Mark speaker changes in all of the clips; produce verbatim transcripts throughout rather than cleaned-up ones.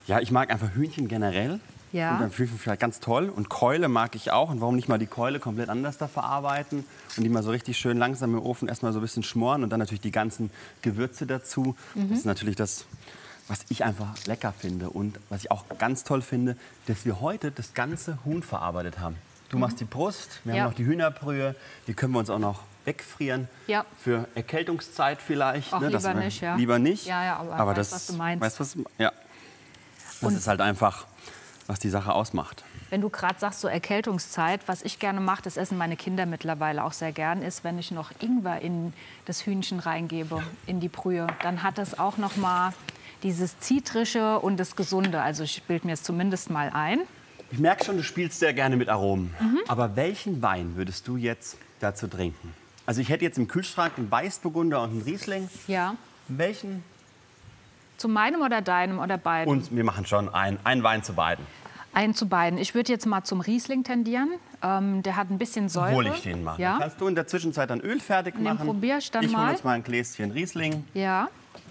Speaker 1: Ja, ich mag einfach Hühnchen generell.
Speaker 2: Ja.
Speaker 1: Und dann Hühnchen vielleicht ganz toll. Und Keule mag ich auch. Und warum nicht mal die Keule komplett anders da verarbeiten und die mal so richtig schön langsam im Ofen erstmal so ein bisschen schmoren und dann natürlich die ganzen Gewürze dazu. Mhm. Das ist natürlich das, was ich einfach lecker finde. Und was ich auch ganz toll finde, dass wir heute das ganze Huhn verarbeitet haben. Du mhm. machst die Brust, wir
Speaker 2: ja.
Speaker 1: haben noch die Hühnerbrühe, die können wir uns auch noch wegfrieren. Ja. Für Erkältungszeit vielleicht.
Speaker 2: Auch
Speaker 1: ne,
Speaker 2: lieber nicht, ja.
Speaker 1: Lieber nicht.
Speaker 2: Ja, ja, aber,
Speaker 1: aber
Speaker 2: weiß,
Speaker 1: das,
Speaker 2: was du meinst.
Speaker 1: Weißt, was, ja. Das und ist halt einfach, was die Sache ausmacht.
Speaker 2: Wenn du gerade sagst, so Erkältungszeit, was ich gerne mache, das essen meine Kinder mittlerweile auch sehr gern, ist, wenn ich noch Ingwer in das Hühnchen reingebe, in die Brühe. Dann hat das auch noch mal dieses Zitrische und das Gesunde. Also ich bilde mir es zumindest mal ein.
Speaker 1: Ich merke schon, du spielst sehr gerne mit Aromen.
Speaker 2: Mhm.
Speaker 1: Aber welchen Wein würdest du jetzt dazu trinken? Also ich hätte jetzt im Kühlschrank einen Weißburgunder und einen Riesling.
Speaker 2: Ja.
Speaker 1: Welchen?
Speaker 2: Zu meinem oder deinem oder beiden?
Speaker 1: Und wir machen schon einen, einen Wein zu beiden.
Speaker 2: Einen zu beiden. Ich würde jetzt mal zum Riesling tendieren. Ähm, der hat ein bisschen Säure.
Speaker 1: Hol ich den mal.
Speaker 2: Ja.
Speaker 1: Kannst du in der Zwischenzeit dann Öl fertig machen?
Speaker 2: Den probier ich dann
Speaker 1: ich
Speaker 2: mal.
Speaker 1: hole jetzt mal ein Gläschen Riesling.
Speaker 2: Ja.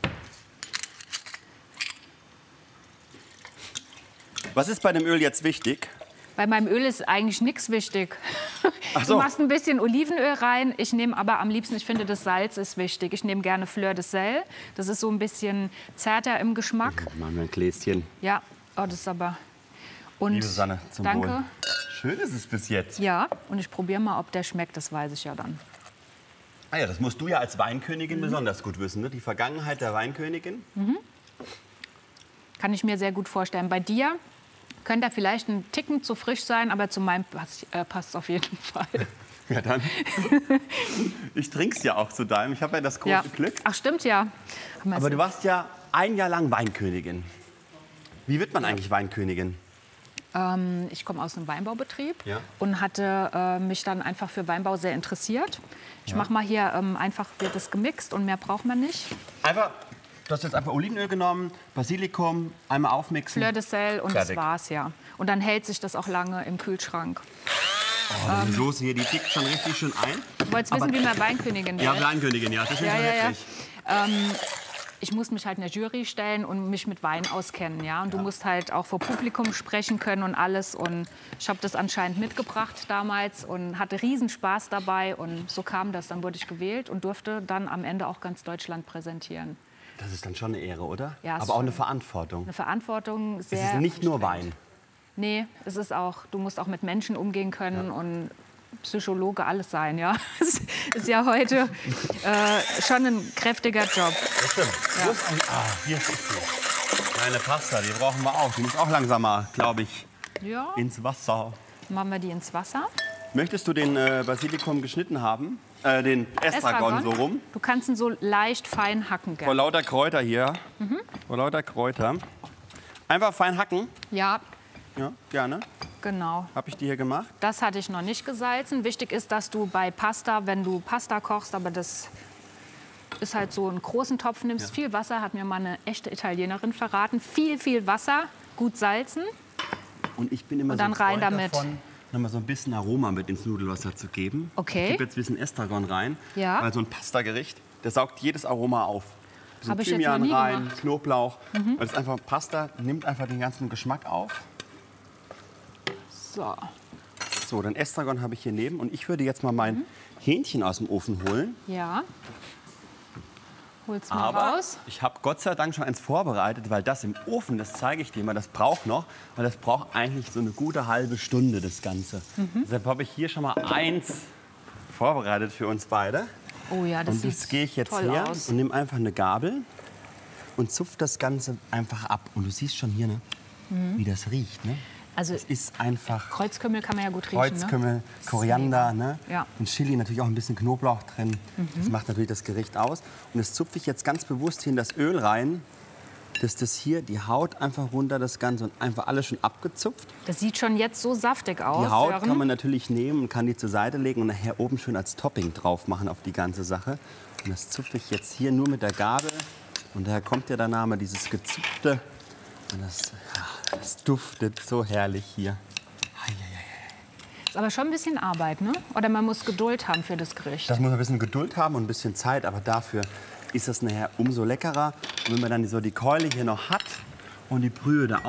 Speaker 1: Was ist bei dem Öl jetzt wichtig?
Speaker 2: Bei meinem Öl ist eigentlich nichts wichtig.
Speaker 1: Ach so.
Speaker 2: Du machst ein bisschen Olivenöl rein. Ich nehme aber am liebsten, ich finde, das Salz ist wichtig. Ich nehme gerne Fleur de Sel. Das ist so ein bisschen zärter im Geschmack.
Speaker 1: Machen wir ein Gläschen.
Speaker 2: Ja, oh, das ist aber... Und
Speaker 1: Liebe Susanne, zum
Speaker 2: danke.
Speaker 1: Wohl. Schön ist es bis jetzt.
Speaker 2: Ja, und ich probiere mal, ob der schmeckt. Das weiß ich ja dann.
Speaker 1: Ah ja, das musst du ja als Weinkönigin mhm. besonders gut wissen, ne? Die Vergangenheit der Weinkönigin.
Speaker 2: Mhm. Kann ich mir sehr gut vorstellen. Bei dir könnte er vielleicht ein Ticken zu frisch sein, aber zu meinem passt äh, es auf jeden Fall.
Speaker 1: Ja, dann. Ich trinke es ja auch zu deinem. Ich habe ja das große
Speaker 2: ja.
Speaker 1: Glück.
Speaker 2: Ach, stimmt ja.
Speaker 1: Aber du warst ja ein Jahr lang Weinkönigin. Wie wird man eigentlich Weinkönigin?
Speaker 2: Ähm, ich komme aus einem Weinbaubetrieb
Speaker 1: ja.
Speaker 2: und hatte äh, mich dann einfach für Weinbau sehr interessiert. Ich ja. mache mal hier ähm, einfach, wird das gemixt und mehr braucht man nicht.
Speaker 1: Einfach, du hast jetzt einfach Olivenöl genommen, Basilikum, einmal aufmixen.
Speaker 2: Fleur de Sel und
Speaker 1: fertig.
Speaker 2: Das war's, ja. Und dann hält sich das auch lange im Kühlschrank.
Speaker 1: Oh, die ähm, Soße hier, die tickt schon richtig schön ein.
Speaker 2: Du wolltest wissen, wie man Weinkönigin wird?
Speaker 1: Ja, Weinkönigin, ja. Das ist
Speaker 2: ja,
Speaker 1: schon
Speaker 2: ja,
Speaker 1: wirklich.
Speaker 2: Ja. Ähm, ich muss mich halt in der Jury stellen und mich mit Wein auskennen, ja. Und ja. du musst halt auch vor Publikum sprechen können und alles. Und ich habe das anscheinend mitgebracht damals und hatte riesen Spaß dabei. Und so kam das. Dann wurde ich gewählt und durfte dann am Ende auch ganz Deutschland präsentieren.
Speaker 1: Das ist dann schon eine Ehre, oder?
Speaker 2: Ja,
Speaker 1: aber auch eine Verantwortung.
Speaker 2: Eine Verantwortung, sehr.
Speaker 1: Es ist nicht nur Wein.
Speaker 2: Nee, es ist auch, du musst auch mit Menschen umgehen können ja. und Psychologe alles sein, ja. Das ist ja heute äh, schon ein kräftiger Job.
Speaker 1: Das stimmt. Ja. Ah, hier ist die kleine Pasta, die brauchen wir auch. Die muss auch langsam mal, glaube ich,
Speaker 2: ja.
Speaker 1: ins Wasser.
Speaker 2: Machen wir die ins Wasser.
Speaker 1: Möchtest du den äh, Basilikum geschnitten haben? Äh, den Estragon, Estragon so rum?
Speaker 2: Du kannst ihn so leicht fein hacken. Gern.
Speaker 1: Vor lauter Kräuter hier. Mhm. Vor lauter Kräuter. Einfach fein hacken?
Speaker 2: Ja.
Speaker 1: Ja, gerne.
Speaker 2: Genau.
Speaker 1: Habe ich die hier gemacht?
Speaker 2: Das hatte ich noch nicht gesalzen. Wichtig ist, dass du bei Pasta, wenn du Pasta kochst, aber das ist halt so einen großen Topf nimmst, ja. viel Wasser, hat mir mal eine echte Italienerin verraten. Viel, viel Wasser, gut salzen.
Speaker 1: Und ich bin immer
Speaker 2: und dann
Speaker 1: so
Speaker 2: rein damit.
Speaker 1: davon, noch mal so ein bisschen Aroma mit ins Nudelwasser zu geben.
Speaker 2: Okay.
Speaker 1: Ich gebe jetzt ein bisschen Estragon rein,
Speaker 2: ja.
Speaker 1: weil so ein Pasta-Gericht, der saugt jedes Aroma auf. So
Speaker 2: Habe ich jetzt noch
Speaker 1: Thymian
Speaker 2: nie
Speaker 1: rein,
Speaker 2: gemacht.
Speaker 1: Knoblauch. Mhm. Weil es einfach Pasta nimmt einfach den ganzen Geschmack auf.
Speaker 2: So.
Speaker 1: So, dann Estragon habe ich hier neben. Und ich würde jetzt mal mein mhm. Hähnchen aus dem Ofen holen.
Speaker 2: Ja. Hol's mal
Speaker 1: Aber
Speaker 2: raus.
Speaker 1: ich habe Gott sei Dank schon eins vorbereitet, weil das im Ofen, das zeige ich dir mal, das braucht noch. Weil das braucht eigentlich so eine gute halbe Stunde, das Ganze. Mhm. Deshalb habe ich hier schon mal eins vorbereitet für uns beide.
Speaker 2: Oh ja, das
Speaker 1: und
Speaker 2: sieht
Speaker 1: das gehe ich jetzt
Speaker 2: toll
Speaker 1: her
Speaker 2: aus.
Speaker 1: und nehme einfach eine Gabel und zupfe das Ganze einfach ab. Und du siehst schon hier, ne, mhm. wie das riecht. Ne?
Speaker 2: Also
Speaker 1: es ist einfach
Speaker 2: Kreuzkümmel kann man ja gut riechen.
Speaker 1: Kreuzkümmel,
Speaker 2: ne?
Speaker 1: Koriander, ne?
Speaker 2: Ja.
Speaker 1: Und Chili, natürlich auch ein bisschen Knoblauch drin.
Speaker 2: Mhm.
Speaker 1: Das macht natürlich das Gericht aus. Und das zupfe ich jetzt ganz bewusst hier in das Öl rein, dass das hier die Haut einfach runter, das Ganze, und einfach alles schon abgezupft.
Speaker 2: Das sieht schon jetzt so saftig aus.
Speaker 1: Die Haut
Speaker 2: Sören.
Speaker 1: kann man natürlich nehmen und kann die zur Seite legen und nachher oben schön als Topping drauf machen auf die ganze Sache. Und das zupfe ich jetzt hier nur mit der Gabel. Und daher kommt ja der Name, dieses Gezupfte. Und das, ja, das duftet so herrlich hier.
Speaker 2: Ist aber schon ein bisschen Arbeit, ne? Oder man muss Geduld haben für das Gericht.
Speaker 1: Das muss man ein bisschen Geduld haben und ein bisschen Zeit, aber dafür ist das nachher umso leckerer. Und wenn man dann so die Keule hier noch hat und die Brühe da